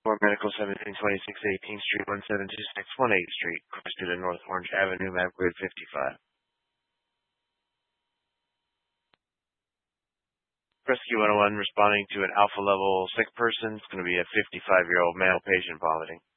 For Medical 1726 18th Street, 1726 18th Street, close to North Orange Avenue, map grid 55. Rescue 101 responding to an alpha level sick person. It's going to be a 55-year-old male patient vomiting.